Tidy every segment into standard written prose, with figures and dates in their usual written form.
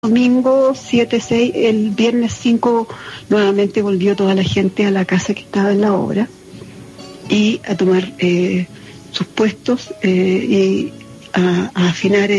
Domingo 7, 6, el viernes 5 nuevamente volvió toda la gente a la casa que estaba en la obra y a tomar sus puestos y a afinar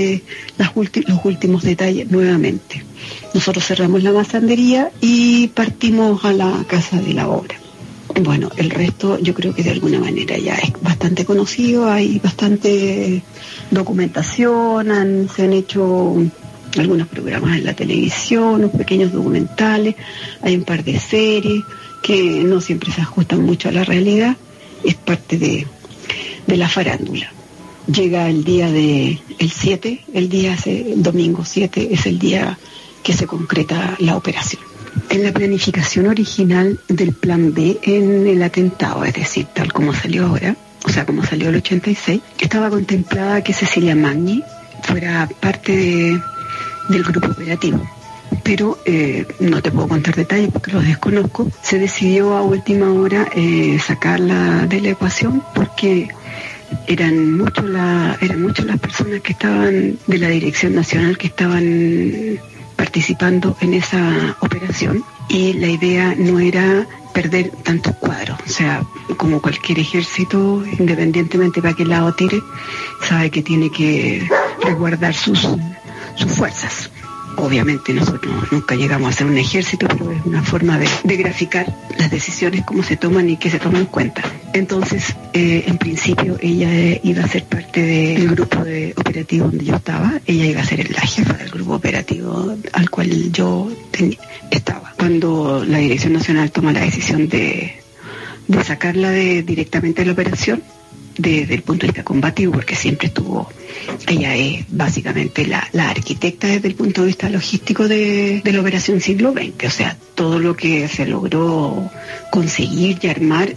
los últimos detalles nuevamente. Nosotros cerramos la masandería y partimos a la casa de la obra. Bueno, el resto yo creo que de alguna manera ya es bastante conocido, hay bastante documentación, se han hecho algunos programas en la televisión, unos pequeños documentales, hay un par de series que no siempre se ajustan mucho a la realidad, es parte de la farándula. Llega el día el 7, el domingo 7 es el día que se concreta la operación. En la planificación original del plan B en el atentado, es decir, tal como salió ahora, o sea, como salió el 86, estaba contemplada que Cecilia Magni fuera parte del grupo operativo, pero no te puedo contar detalles porque los desconozco. Se decidió a última hora sacarla de la ecuación porque eran muchas las personas que estaban de la Dirección Nacional que estaban participando en esa operación y la idea no era perder tantos cuadros, o sea, como cualquier ejército, independientemente para qué lado tire, sabe que tiene que resguardar sus fuerzas. Obviamente nosotros nunca llegamos a ser un ejército, pero es una forma de graficar las decisiones, cómo se toman y qué se toma en cuenta. Entonces, en principio, ella iba a ser parte del grupo operativo donde yo estaba. Ella iba a ser la jefa del grupo operativo al cual yo estaba. Cuando la Dirección Nacional toma la decisión de sacarla directamente de la operación, desde el punto de vista combativo, porque siempre ella es básicamente la arquitecta desde el punto de vista logístico de la operación siglo XX, o sea, todo lo que se logró conseguir y armar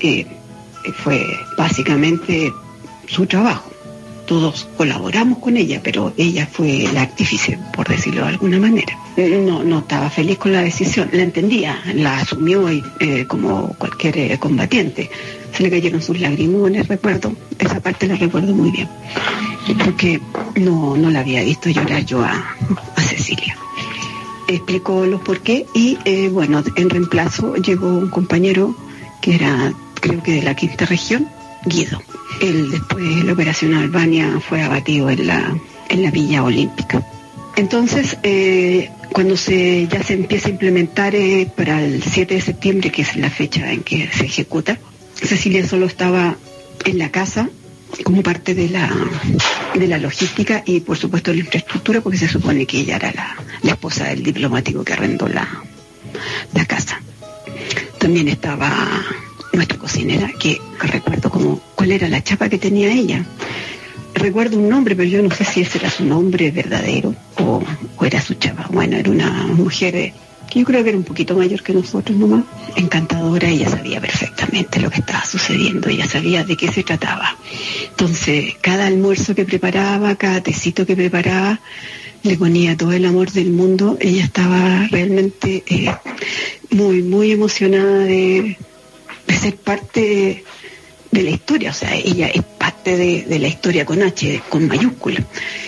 fue básicamente su trabajo. Todos colaboramos con ella, pero ella fue la artífice, por decirlo de alguna manera. No estaba feliz con la decisión, la entendía, la asumió como cualquier combatiente. Se le cayeron sus lagrimones, recuerdo, esa parte la recuerdo muy bien, porque no la había visto llorar yo a Cecilia. Explicó los porqué y bueno, en reemplazo llegó un compañero que era, creo que de la 5ª región, Guido. Él después de la operación Albania fue abatido en la Villa Olímpica. Entonces, cuando ya se empieza a implementar para el 7 de septiembre, que es la fecha en que se ejecuta, Cecilia solo estaba en la casa como parte de la logística y por supuesto de la infraestructura, porque se supone que ella era la esposa del diplomático que arrendó la casa. También estaba nuestra cocinera, que recuerdo cuál era la chapa que tenía ella. Recuerdo un nombre, pero yo no sé si ese era su nombre verdadero o era su chapa. Bueno, era una mujer que yo creo que era un poquito mayor que nosotros nomás, encantadora. Ella sabía perfectamente lo que estaba sucediendo, ella sabía de qué se trataba. Entonces, cada almuerzo que preparaba, cada tecito que preparaba, le ponía todo el amor del mundo. Ella estaba realmente muy, muy emocionada de ser parte de la historia, o sea, ella es parte de la historia con H, con mayúscula.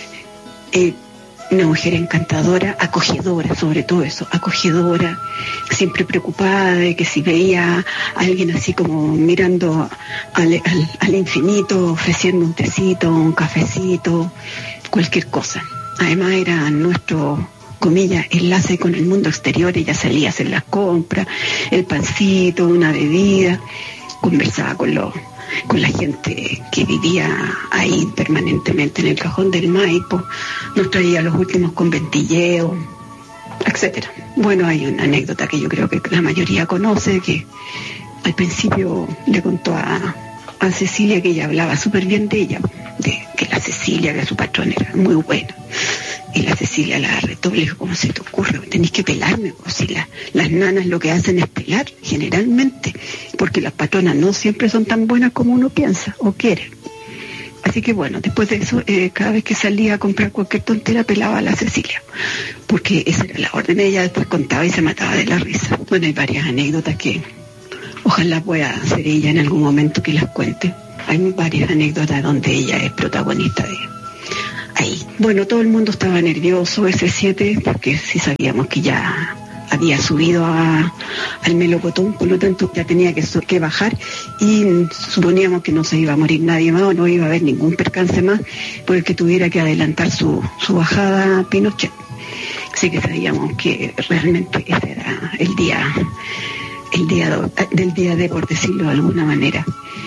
Una mujer encantadora, acogedora, sobre todo eso, acogedora, siempre preocupada de que si veía a alguien así como mirando al infinito, ofreciendo un tecito, un cafecito, cualquier cosa. Además era nuestro, comillas, enlace con el mundo exterior. Ella salía a hacer las compras, el pancito, una bebida, conversaba con la gente que vivía ahí permanentemente en el cajón del Maipo, nos traía los últimos conventilleos, etcétera. Bueno, hay una anécdota que yo creo que la mayoría conoce, que al principio le contó a Cecilia que ella hablaba súper bien de ella, de que la Cecilia, que su patrón era muy buena. Y la Cecilia la retó, le dijo, ¿cómo se te ocurre? Tenés que pelarme, pues si las nanas lo que hacen es pelar, generalmente, porque las patronas no siempre son tan buenas como uno piensa o quiere. Así que bueno, después de eso, cada vez que salía a comprar cualquier tontera, pelaba a la Cecilia, porque esa era la orden. Ella después contaba y se mataba de la risa. Bueno, hay varias anécdotas que ojalá pueda ser ella en algún momento que las cuente. Hay varias anécdotas donde ella es protagonista de ahí. Bueno, todo el mundo estaba nervioso ese 7, porque sí sabíamos que ya había subido al melocotón, por lo tanto ya tenía que bajar, y suponíamos que no se iba a morir nadie más o no iba a haber ningún percance más por el que tuviera que adelantar su bajada a Pinochet. Así que sabíamos que realmente ese era el día del día D, por decirlo de alguna manera.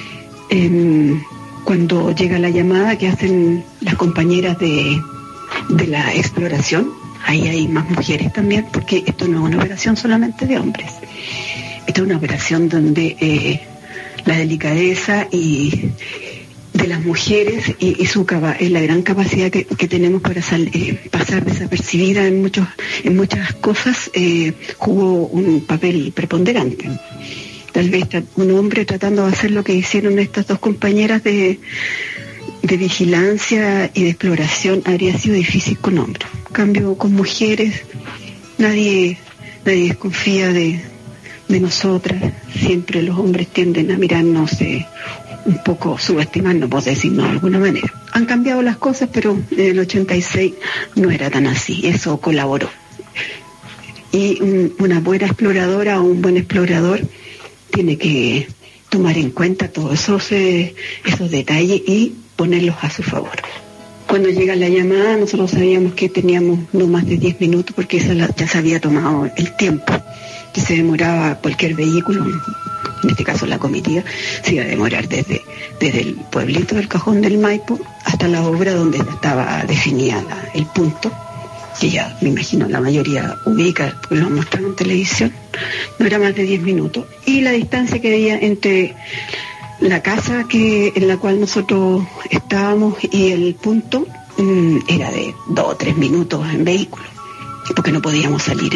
Cuando llega la llamada que hacen las compañeras de la exploración, ahí hay más mujeres también, porque esto no es una operación solamente de hombres. Esta es una operación donde la delicadeza y de las mujeres y la gran capacidad que tenemos para pasar desapercibida en muchas cosas jugó un papel preponderante. Tal vez un hombre tratando de hacer lo que hicieron estas dos compañeras de vigilancia y de exploración habría sido difícil con hombres. En cambio, con mujeres nadie desconfía de nosotras. Siempre los hombres tienden a mirarnos un poco, subestimarnos, por decirlo de alguna manera. Han cambiado las cosas, pero en el 86 no era tan así. Eso colaboró. Y una buena exploradora o un buen explorador tiene que tomar en cuenta todos esos detalles y ponerlos a su favor. Cuando llega la llamada, nosotros sabíamos que teníamos no más de 10 minutos, porque ya se había tomado el tiempo que se demoraba cualquier vehículo, en este caso la comitiva, se iba a demorar desde el pueblito del Cajón del Maipo hasta la obra donde ya estaba definida el punto, que ya me imagino la mayoría ubica, porque lo mostraron en televisión. No era más de 10 minutos. Y la distancia que había entre la casa en la cual nosotros estábamos y el punto era de 2 o 3 minutos en vehículo, porque no podíamos salir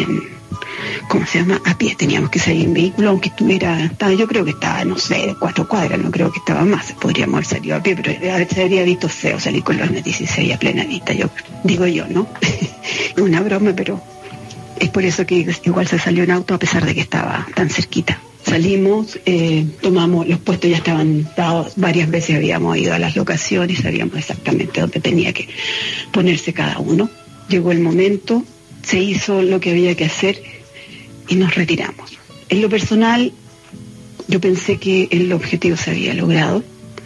a pie, teníamos que salir en vehículo, aunque yo creo que estaba, no sé, 4 cuadras, no creo que estaba más, podríamos haber salido a pie, pero se habría visto feo salir con los M16 a plena vista, digo yo, ¿no? Es una broma, pero es por eso que igual se salió en auto a pesar de que estaba tan cerquita. Salimos, tomamos, los puestos ya estaban dados, varias veces habíamos ido a las locaciones, sabíamos exactamente dónde tenía que ponerse cada uno. Llegó el momento, se hizo lo que había que hacer y nos retiramos. En lo personal, yo pensé que el objetivo se había logrado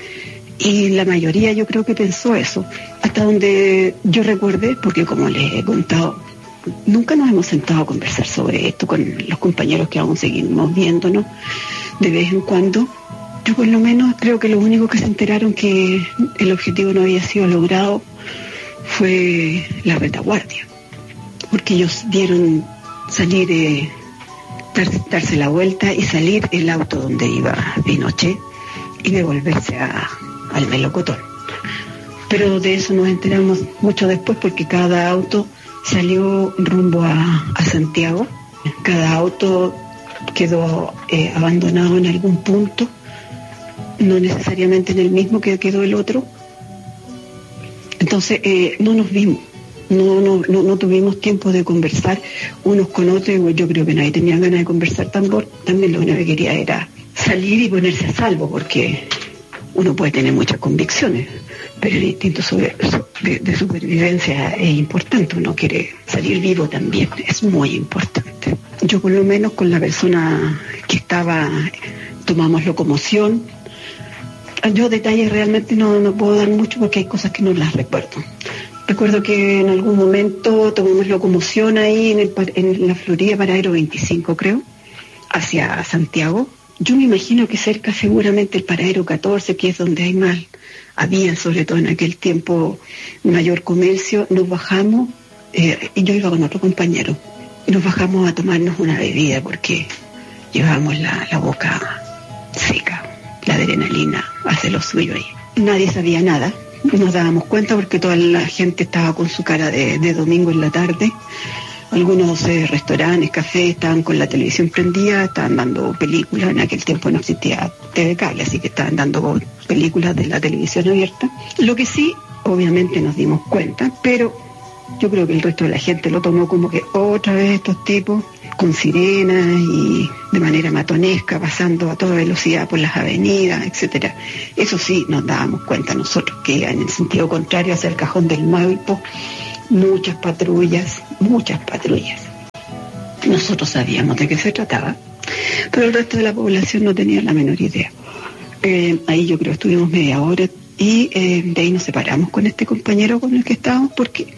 y la mayoría yo creo que pensó eso. Hasta donde yo recuerde, porque como les he contado, nunca nos hemos sentado a conversar sobre esto con los compañeros que aún seguimos viéndonos de vez en cuando. Yo por lo menos creo que lo único que se enteraron que el objetivo no había sido logrado fue la retaguardia, porque ellos vieron salir, darse la vuelta y salir el auto donde iba Pinochet y devolverse al melocotón. Pero de eso nos enteramos mucho después, porque cada auto salió rumbo a Santiago. Cada auto quedó abandonado en algún punto, no necesariamente en el mismo que quedó el otro. Entonces no nos vimos, no tuvimos tiempo de conversar unos con otros. Yo creo que nadie tenía ganas de conversar también lo único que quería era salir y ponerse a salvo, porque uno puede tener muchas convicciones, pero el instinto de supervivencia es importante. Uno quiere salir vivo también, es muy importante. Yo por lo menos con la persona que estaba, tomamos locomoción. Yo detalles realmente no puedo dar mucho, porque hay cosas que no las recuerdo. Recuerdo que en algún momento tomamos locomoción ahí en la Florida Paradero 25, creo, hacia Santiago. Yo me imagino que cerca seguramente el Paradero 14, que es donde había sobre todo en aquel tiempo mayor comercio. Nos bajamos, y yo iba con otro compañero, y nos bajamos a tomarnos una bebida porque llevábamos la boca seca. La adrenalina hace lo suyo ahí. Nadie sabía nada, nos dábamos cuenta porque toda la gente estaba con su cara de domingo en la tarde. Algunos restaurantes, cafés estaban con la televisión prendida, estaban dando películas. En aquel tiempo no existía TV cable, así que estaban dando películas de la televisión abierta. Lo que sí, obviamente nos dimos cuenta, pero Yo creo que el resto de la gente lo tomó como que otra vez estos tipos con sirenas y de manera matonesca, pasando a toda velocidad por las avenidas, etcétera. Eso sí, nos dábamos cuenta nosotros que iba en el sentido contrario hacia el Cajón del Maipo, muchas patrullas. Nosotros sabíamos de qué se trataba, pero el resto de la población no tenía la menor idea. Ahí yo creo estuvimos media hora y de ahí nos separamos con este compañero con el que estábamos, porque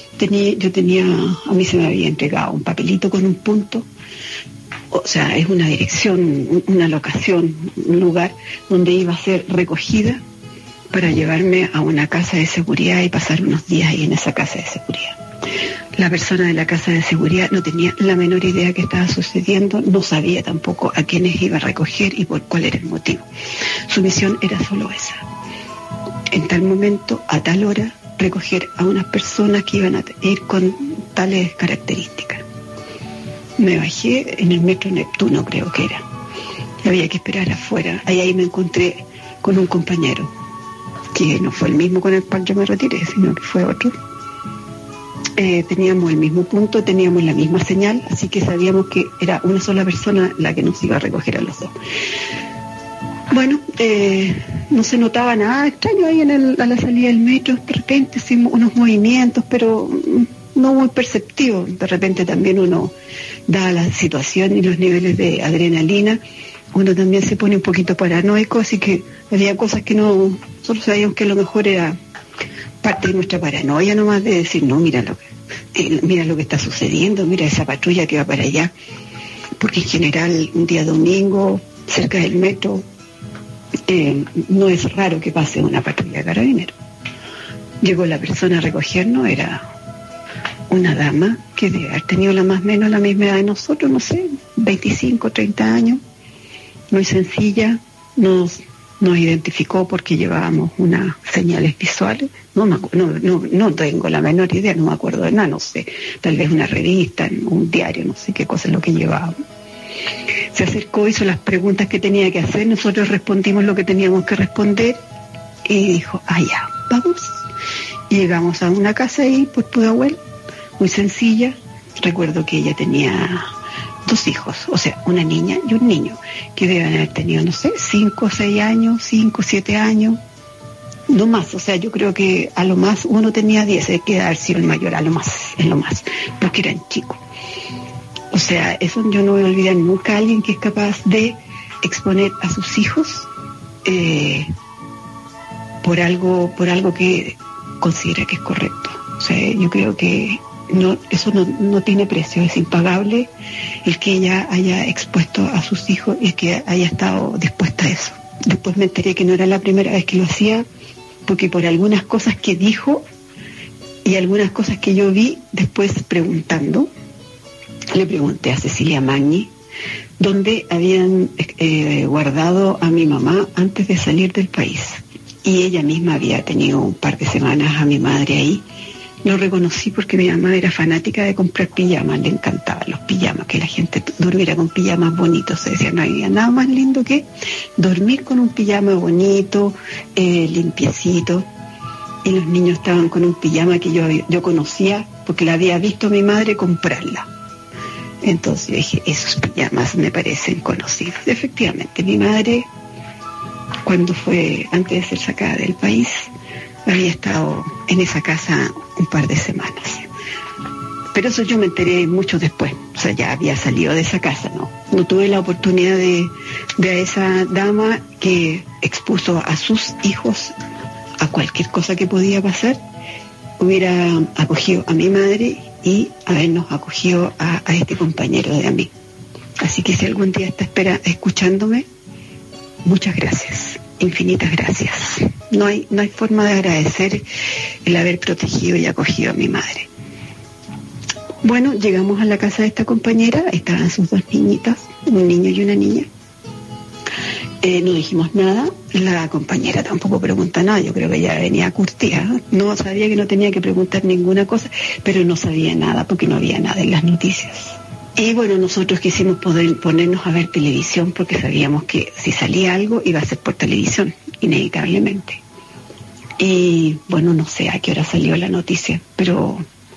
a mí se me había entregado un papelito con un punto, o sea, es una dirección, una locación, un lugar donde iba a ser recogida para llevarme a una casa de seguridad y pasar unos días ahí en esa casa de seguridad. La persona de la casa de seguridad no tenía la menor idea que estaba sucediendo, no sabía tampoco a quiénes iba a recoger y por cuál era el motivo. Su misión era solo esa: en tal momento, a tal hora, recoger a unas personas que iban a ir con tales características. Me bajé en el metro Neptuno, creo que era. Había que esperar afuera. Ahí me encontré con un compañero, que no fue el mismo con el cual yo me retiré, sino que fue otro. Teníamos el mismo punto, teníamos la misma señal, así que sabíamos que era una sola persona la que nos iba a recoger a los dos. Bueno, no se notaba nada extraño ahí a la salida del metro. De repente hicimos unos movimientos, pero no muy perceptivos. De repente también uno, dada la situación y los niveles de adrenalina, uno también se pone un poquito paranoico, así que había cosas que nosotros sabíamos que a lo mejor era parte de nuestra paranoia nomás, de decir, no, mira lo que está sucediendo, mira esa patrulla que va para allá, porque en general un día domingo, cerca del metro, no es raro que pase una patrulla de carabineros. Llegó la persona a recogernos, era una dama que debe haber tenido más o menos la misma edad de nosotros, no sé, 25, 30 años, muy sencilla. Nos identificó porque llevábamos unas señales visuales. No tengo la menor idea, no me acuerdo de nada, no sé, tal vez una revista, un diario, no sé qué cosa es lo que llevábamos. Se acercó, hizo las preguntas que tenía que hacer, nosotros respondimos lo que teníamos que responder y dijo, ya, vamos. Y llegamos a una casa ahí por Pudahuel, muy sencilla. Recuerdo que ella tenía 2 hijos, o sea, una niña y un niño, que deben haber tenido, no sé, 5 o 6 años, 5 o 7 años, no más. O sea, yo creo que a lo más uno tenía 10, que debe haber sido el mayor, en lo más, porque eran chicos. O sea, eso yo no voy a olvidar nunca a alguien que es capaz de exponer a sus hijos por algo que considera que es correcto. O sea, yo creo que eso no tiene precio, es impagable el que ella haya expuesto a sus hijos y que haya estado dispuesta a eso. Después me enteré que no era la primera vez que lo hacía, porque por algunas cosas que dijo y algunas cosas que yo vi después preguntando, le pregunté a Cecilia Magni dónde habían guardado a mi mamá antes de salir del país, y ella misma había tenido un par de semanas a mi madre ahí. Lo reconocí porque mi mamá era fanática de comprar pijamas, le encantaban los pijamas, que la gente durmiera con pijamas bonitos. Se decía, no había nada más lindo que dormir con un pijama bonito, limpiecito. Y los niños estaban con un pijama que yo conocía porque la había visto mi madre comprarla. Entonces yo dije, esos pijamas me parecen conocidos. Efectivamente, mi madre, antes de ser sacada del país, había estado en esa casa un par de semanas. Pero eso yo me enteré mucho después. O sea, ya había salido de esa casa, no tuve la oportunidad de a esa dama que expuso a sus hijos a cualquier cosa que podía pasar, hubiera acogido a mi madre y habernos acogido a este compañero de a mí. Así que si algún día está escuchándome, muchas gracias, infinitas gracias. No hay forma de agradecer el haber protegido y acogido a mi madre. Bueno, llegamos a la casa de esta compañera, estaban sus 2 niñitas, un niño y una niña. No dijimos nada, la compañera tampoco pregunta nada, yo creo que ella venía curtida, no sabía que no tenía que preguntar ninguna cosa, pero no sabía nada porque no había nada en las noticias. Y bueno, nosotros quisimos ponernos a ver televisión porque sabíamos que si salía algo iba a ser por televisión, inevitablemente. Y bueno, no sé a qué hora salió la noticia, pero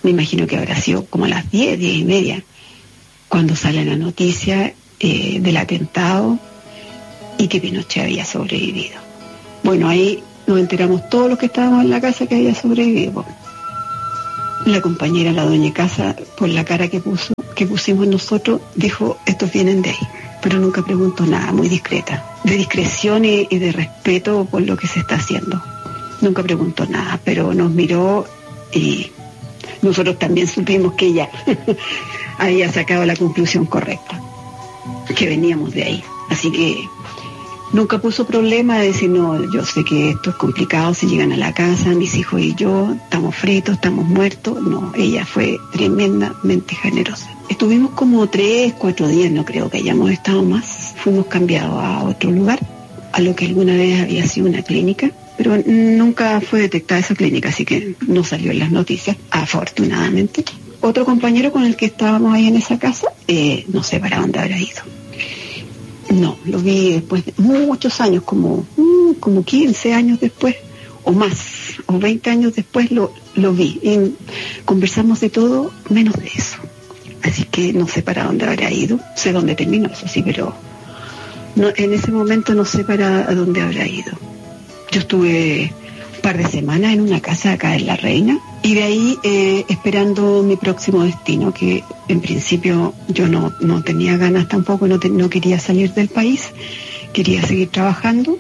Me imagino que habrá sido como a las 10:30, cuando sale la noticia del atentado y que Pinochet había sobrevivido. Bueno, ahí nos enteramos todos los que estábamos en la casa que había sobrevivido. La compañera, la dueña de casa, por la cara que pusimos nosotros, dijo, estos vienen de ahí. Pero nunca preguntó nada, muy discreta. De discreción y de respeto por lo que se está haciendo. Nunca preguntó nada, pero nos miró y nosotros también supimos que ella había sacado la conclusión correcta, que veníamos de ahí. Así que nunca puso problema de decir, no, yo sé que esto es complicado, si llegan a la casa, mis hijos y yo, estamos fritos, estamos muertos. No, ella fue tremendamente generosa. Estuvimos como 3-4 días, no creo que hayamos estado más. Fuimos cambiados a otro lugar, a lo que alguna vez había sido una clínica, pero nunca fue detectada esa clínica, así que no salió en las noticias, afortunadamente. Otro compañero con el que estábamos ahí en esa casa, no sé para dónde habrá ido. No, lo vi después de muchos años, como 15 años después, o más, o 20 años después lo vi. Y conversamos de todo, menos de eso. Así que no sé para dónde habrá ido. Sé dónde terminó, eso sí, pero no, en ese momento no sé para dónde habrá ido. Yo estuve un par de semanas en una casa acá en La Reina, y de ahí esperando mi próximo destino, que en principio yo no tenía ganas tampoco, no quería salir del país, quería seguir trabajando.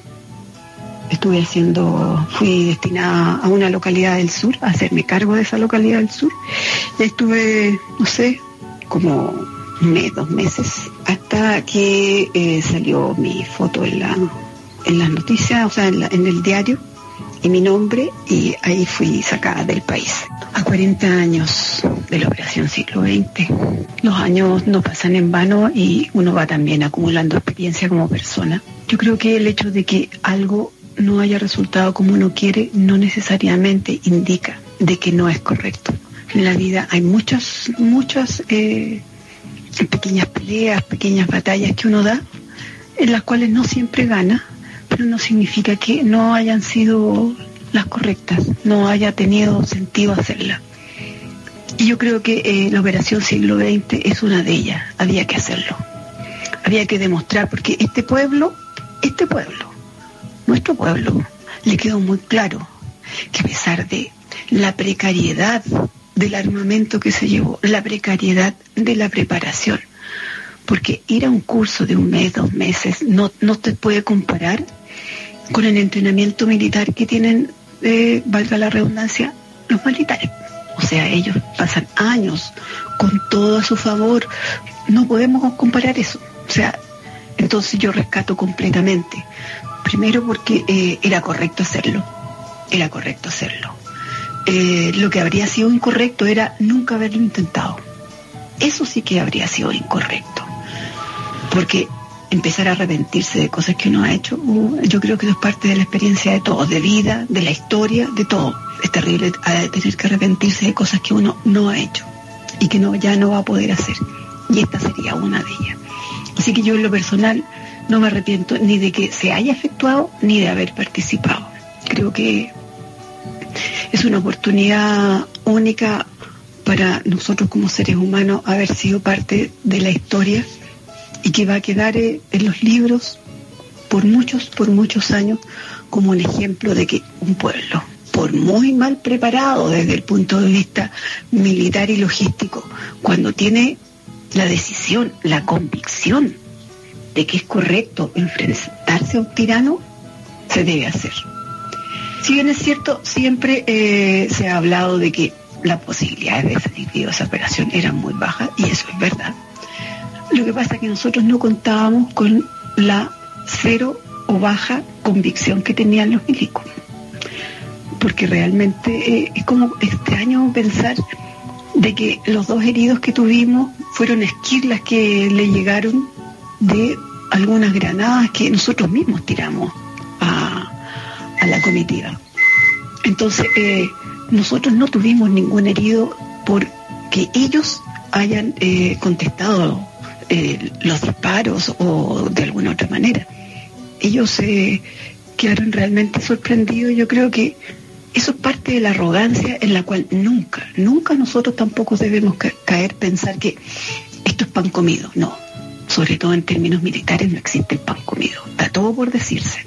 Fui destinada a una localidad del sur, a hacerme cargo de esa localidad del sur. Y estuve, no sé, como un mes, 2 meses, hasta que salió mi foto en las noticias, o sea, en el diario, y mi nombre, y ahí fui sacada del país. A 40 años de la Operación Siglo XX, los años no pasan en vano y uno va también acumulando experiencia como persona. Yo creo que el hecho de que algo no haya resultado como uno quiere no necesariamente indica de que no es correcto. En la vida hay muchas pequeñas peleas, pequeñas batallas que uno da, en las cuales no siempre gana, pero no significa que no hayan sido las correctas, no haya tenido sentido hacerlas. Y yo creo que la Operación Siglo XX es una de ellas. Había que hacerlo, había que demostrar, porque este pueblo, nuestro pueblo, le quedó muy claro que a pesar de la precariedad del armamento que se llevó, la precariedad de la preparación, porque ir a un curso de 1 mes, 2 meses, no te puede comparar con el entrenamiento militar que tienen, valga la redundancia, los militares. O sea, ellos pasan años con todo a su favor. No podemos comparar eso. O sea, entonces yo rescato completamente. Primero porque era correcto hacerlo. Lo que habría sido incorrecto era nunca haberlo intentado. Eso sí que habría sido incorrecto. Porque empezar a arrepentirse de cosas que uno ha hecho, yo creo que eso es parte de la experiencia de todos, de vida, de la historia, de todo. Es terrible tener que arrepentirse de cosas que uno no ha hecho y que ya no va a poder hacer. Y esta sería una de ellas. Así que yo en lo personal no me arrepiento ni de que se haya efectuado ni de haber participado. Creo que es una oportunidad única para nosotros como seres humanos haber sido parte de la historia, y que va a quedar en los libros por muchos años como un ejemplo de que un pueblo, por muy mal preparado desde el punto de vista militar y logístico, cuando tiene la decisión, la convicción de que es correcto enfrentarse a un tirano, se debe hacer. Si bien es cierto, siempre se ha hablado de que las posibilidades de salir vivo de esa operación eran muy bajas, y eso es verdad. Lo que pasa es que nosotros no contábamos con la cero o baja convicción que tenían los milicos, porque realmente es como extraño pensar de que los 2 heridos que tuvimos fueron esquirlas que le llegaron de algunas granadas que nosotros mismos tiramos a la comitiva. Entonces nosotros no tuvimos ningún herido porque ellos hayan contestado los disparos o de alguna otra manera. Ellos quedaron realmente sorprendidos. Yo creo que eso es parte de la arrogancia en la cual nunca nosotros tampoco debemos caer, pensar que esto es pan comido. No, sobre todo en términos militares no existe el pan comido. Está todo por decirse.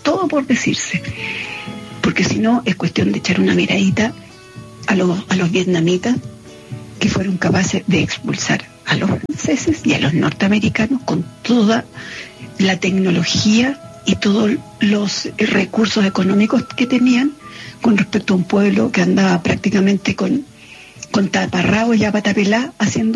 Porque si no, es cuestión de echar una miradita a los vietnamitas, que fueron capaces de expulsar a los franceses y a los norteamericanos con toda la tecnología y todos los recursos económicos que tenían, con respecto a un pueblo que andaba prácticamente con taparrabos y a patapelá,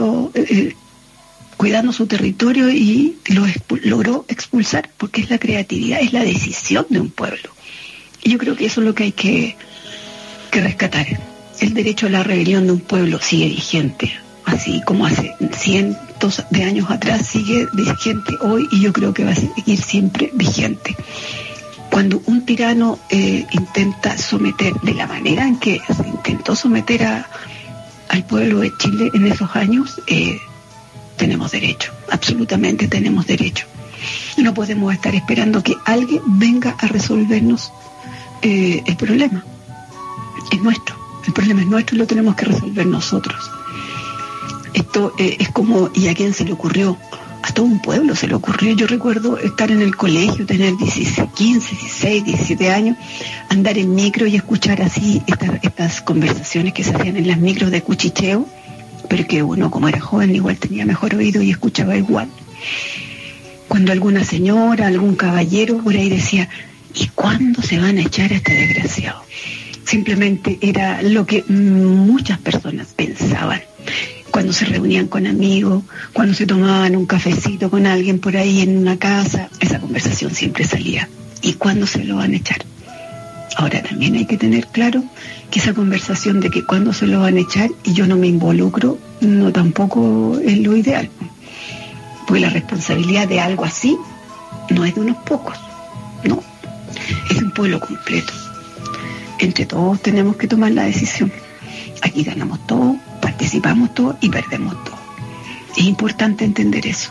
cuidando su territorio, y logró expulsar, porque es la creatividad, es la decisión de un pueblo. Y yo creo que eso es lo que hay que rescatar. El derecho a la rebelión de un pueblo sigue vigente, así como hace cientos de años atrás sigue vigente hoy, y yo creo que va a seguir siempre vigente. Cuando un tirano intenta someter, de la manera en que se intentó someter al pueblo de Chile en esos años, tenemos derecho, absolutamente tenemos derecho. No podemos estar esperando que alguien venga a resolvernos el problema. Es nuestro, el problema es nuestro y lo tenemos que resolver nosotros. Esto es como, ¿y a quién se le ocurrió? A todo un pueblo se le ocurrió. Yo recuerdo estar en el colegio, tener 15, 16, 17 años, andar en micro y escuchar así estas conversaciones que se hacían en las micros de cuchicheo, pero que uno, como era joven, igual tenía mejor oído y escuchaba igual. Cuando alguna señora, algún caballero por ahí decía, ¿y cuándo se van a echar a este desgraciado? Simplemente era lo que muchas personas pensaban. Cuando se reunían con amigos, cuando se tomaban un cafecito con alguien por ahí en una casa, esa conversación siempre salía. ¿Y cuándo se lo van a echar? Ahora también hay que tener claro que esa conversación de que cuándo se lo van a echar y yo no me involucro, no tampoco es lo ideal. Porque la responsabilidad de algo así no es de unos pocos, no, es de un pueblo completo. Entre todos tenemos que tomar la decisión. Aquí ganamos todo, participamos todo y perdemos todo. Es importante entender eso.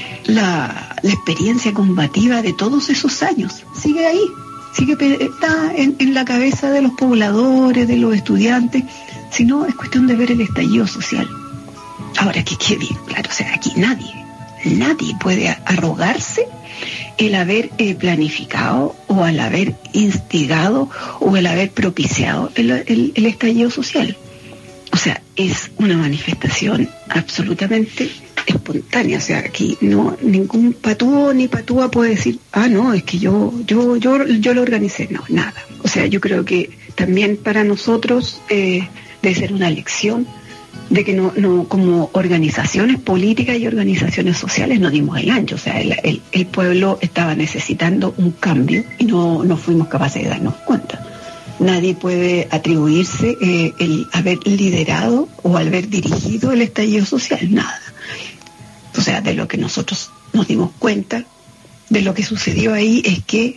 La experiencia combativa de todos esos años sigue ahí, está en la cabeza de los pobladores, de los estudiantes, sino es cuestión de ver el estallido social. Ahora, que quede bien claro, o sea, aquí nadie puede arrogarse el haber planificado o el haber instigado o el haber propiciado el estallido social. O sea, es una manifestación absolutamente espontánea. O sea, aquí no ningún patúo ni patúa puede decir, no, es que yo lo organicé. No, nada. O sea, yo creo que también para nosotros debe ser una lección de que no como organizaciones políticas y organizaciones sociales no dimos el ancho. O sea, el pueblo estaba necesitando un cambio y no fuimos capaces de darnos cuenta. Nadie puede atribuirse el haber liderado o haber dirigido el estallido social, nada. O sea, de lo que nosotros nos dimos cuenta, de lo que sucedió ahí, es que,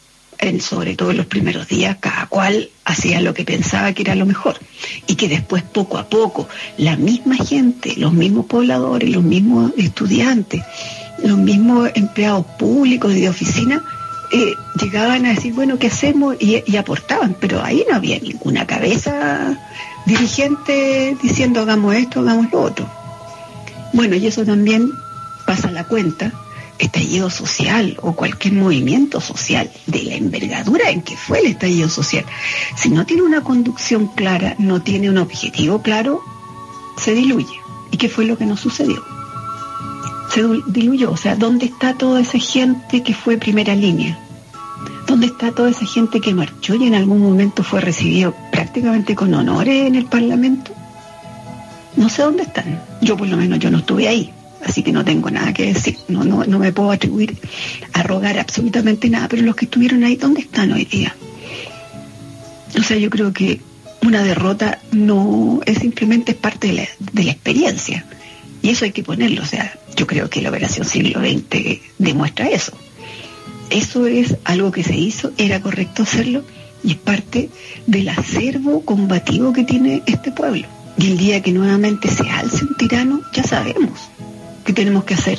sobre todo en los primeros días, cada cual hacía lo que pensaba que era lo mejor. Y que después, poco a poco, la misma gente, los mismos pobladores, los mismos estudiantes, los mismos empleados públicos y de oficina, llegaban a decir, bueno, ¿qué hacemos? Y aportaban, pero ahí no había ninguna cabeza dirigente diciendo hagamos esto, hagamos lo otro. Bueno, y eso también pasa a la cuenta, estallido social o cualquier movimiento social de la envergadura en que fue el estallido social. Si no tiene una conducción clara, no tiene un objetivo claro, se diluye. ¿Y qué fue lo que nos sucedió? Se diluyó. O sea, ¿dónde está toda esa gente que fue primera línea? ¿Dónde está toda esa gente que marchó y en algún momento fue recibido prácticamente con honores en el Parlamento? No sé dónde están. Yo por lo menos yo no estuve ahí, así que no tengo nada que decir. No me puedo arrogar absolutamente nada, pero los que estuvieron ahí, ¿dónde están hoy día? O sea, yo creo que una derrota no es simplemente parte de la experiencia. Y eso hay que ponerlo. O sea, yo creo que la Operación Siglo XX demuestra eso. Eso es algo que se hizo, era correcto hacerlo y es parte del acervo combativo que tiene este pueblo. Y el día que nuevamente se alce un tirano, ya sabemos qué tenemos que hacer.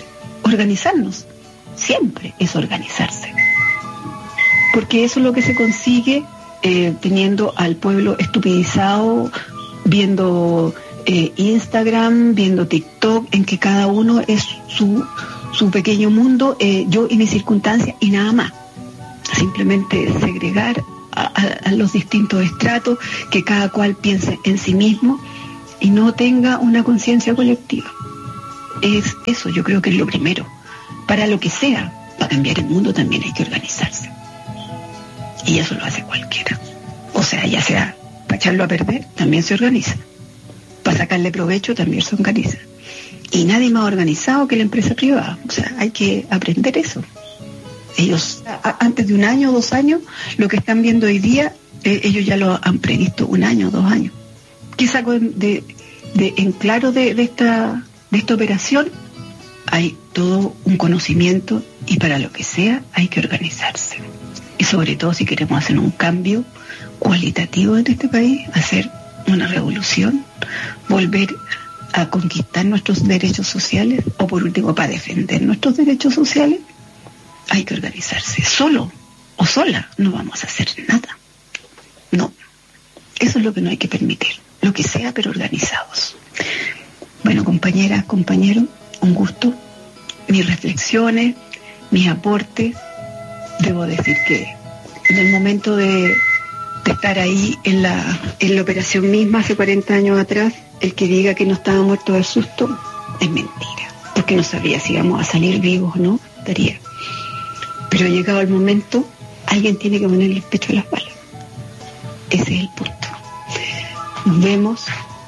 Organizarnos. Siempre es organizarse. Porque eso es lo que se consigue teniendo al pueblo estupidizado, viendo Instagram, viendo TikTok, en que cada uno es su pequeño mundo, yo y mis circunstancias y nada más. Simplemente segregar a los distintos estratos, que cada cual piense en sí mismo y no tenga una conciencia colectiva. Es eso, yo creo que es lo primero. Para lo que sea, para cambiar el mundo también hay que organizarse. Y eso lo hace cualquiera. O sea, ya sea para echarlo a perder, también se organiza. Para sacarle provecho, también se organiza. Y nadie más organizado que la empresa privada. O sea, hay que aprender eso. Ellos, antes de 1 año o 2 años, lo que están viendo hoy día, ellos ya lo han previsto 1 año o 2 años. ¿Qué saco en claro de esta operación? Hay todo un conocimiento y para lo que sea hay que organizarse. Y sobre todo si queremos hacer un cambio cualitativo en este país, hacer una revolución, volver a conquistar nuestros derechos sociales, o por último para defender nuestros derechos sociales, hay que organizarse. Solo o sola no vamos a hacer nada. No. Eso es lo que no hay que permitir. Lo que sea, pero organizados. Bueno, compañeras, compañeros, un gusto. Mis reflexiones, mis aportes. Debo decir que en el momento de estar ahí en la operación misma hace 40 años atrás, el que diga que no estaba muerto de susto es mentira, porque no sabía si íbamos a salir vivos o no, estaría. Pero llegado el momento, alguien tiene que ponerle el pecho a las balas. Ese es el punto. Nos vemos.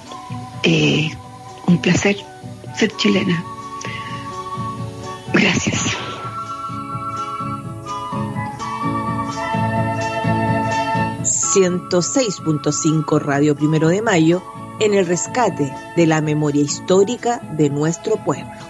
Un placer ser chilena. Gracias. ...106.5 Radio Primero de Mayo... en el rescate de la memoria histórica de nuestro pueblo.